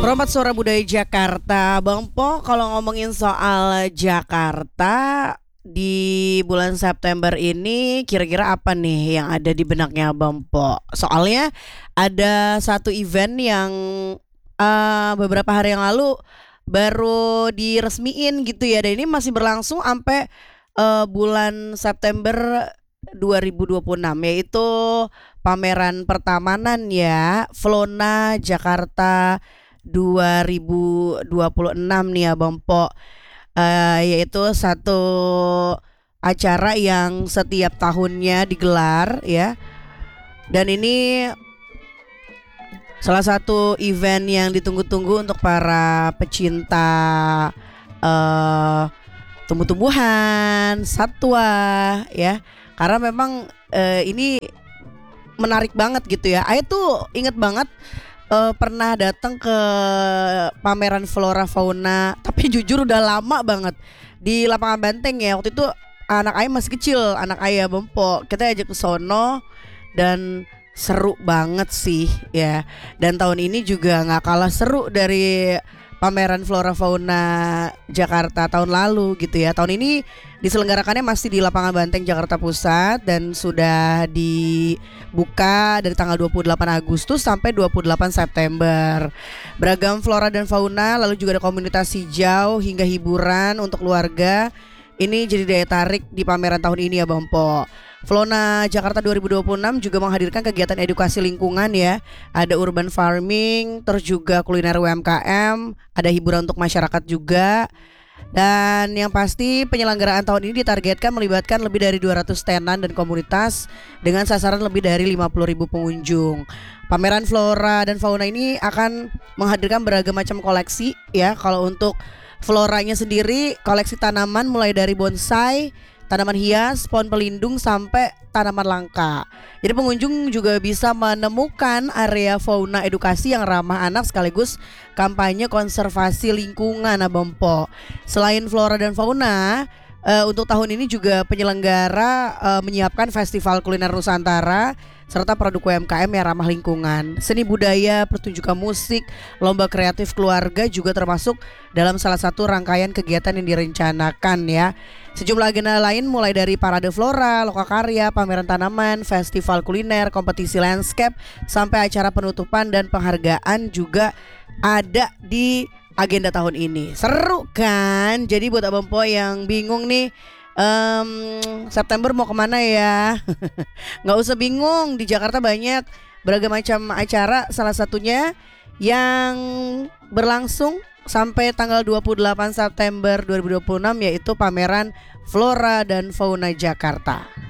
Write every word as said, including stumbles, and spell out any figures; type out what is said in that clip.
Perompak Suara Budaya Jakarta, Bang Po. Kalau ngomongin soal Jakarta di bulan September ini, kira-kira apa nih yang ada di benaknya Bang Po? Soalnya ada satu event yang eh, beberapa hari yang lalu baru diresmiin gitu ya, dan ini masih berlangsung sampai eh, bulan September dua ribu dua puluh enam, yaitu pameran pertamanan ya, Flona Jakarta dua ribu dua puluh enam nih ya Bang Po. Eh, yaitu satu acara yang setiap tahunnya digelar ya, dan ini salah satu event yang ditunggu-tunggu untuk para pecinta eh, tumbuh-tumbuhan, satwa ya, karena memang eh, ini menarik banget gitu ya. Ayo tuh inget banget eh, pernah datang ke pameran Flora Fauna, tapi jujur udah lama banget, di lapangan Banteng ya. Waktu itu anak ayah masih kecil, anak ayah Bempo. Kita ajak ke sono dan seru banget sih ya. Dan tahun ini juga nggak kalah seru dari pameran Flora Fauna Jakarta tahun lalu gitu ya. Tahun ini diselenggarakannya masih di lapangan Banteng Jakarta Pusat dan sudah dibuka dari tanggal dua puluh delapan Agustus sampai dua puluh delapan September. Beragam flora dan fauna, lalu juga ada komunitas hijau hingga hiburan untuk keluarga. Ini jadi daya tarik di pameran tahun ini ya Bang Po. Flona Jakarta dua ribu dua puluh enam juga menghadirkan kegiatan edukasi lingkungan ya. Ada urban farming, terus juga kuliner U M K M, ada hiburan untuk masyarakat juga. Dan yang pasti penyelenggaraan tahun ini ditargetkan melibatkan lebih dari dua ratus tenan dan komunitas dengan sasaran lebih dari lima puluh ribu pengunjung. Pameran flora dan fauna ini akan menghadirkan beragam macam koleksi ya. Kalau untuk floranya sendiri, koleksi tanaman mulai dari bonsai, tanaman hias, pohon pelindung sampai tanaman langka. Jadi pengunjung juga bisa menemukan area fauna edukasi yang ramah anak sekaligus kampanye konservasi lingkungan Abang Po. Selain flora dan fauna, uh, untuk tahun ini juga penyelenggara uh, menyiapkan festival kuliner Nusantara serta produk U M K M yang ramah lingkungan. Seni budaya, pertunjukan musik, lomba kreatif keluarga juga termasuk dalam salah satu rangkaian kegiatan yang direncanakan ya. Sejumlah agenda lain mulai dari parade flora, lokakarya, pameran tanaman, festival kuliner, kompetisi landscape, sampai acara penutupan dan penghargaan juga ada di agenda tahun ini. Seru kan? Jadi buat Abang Po yang bingung nih, Um, September mau kemana ya? Nggak usah bingung, di Jakarta banyak beragam macam acara. Salah satunya yang berlangsung sampai tanggal dua puluh delapan September dua ribu dua puluh enam, yaitu pameran Flora dan Fauna Jakarta.